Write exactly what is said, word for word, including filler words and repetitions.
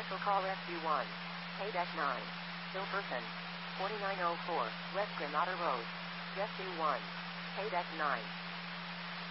Special call S U one. K nine. Hilferson. forty-nine oh four, West Granada Road. Jet two one. K nine.